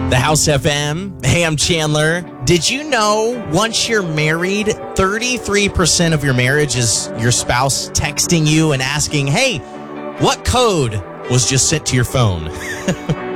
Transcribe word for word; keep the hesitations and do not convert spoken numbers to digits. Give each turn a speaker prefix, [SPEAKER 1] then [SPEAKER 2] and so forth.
[SPEAKER 1] The House F M. Hey, I'm Chandler. Did you know once you're married, thirty-three percent of your marriage is your spouse texting you and asking, hey, what code was just sent to your phone?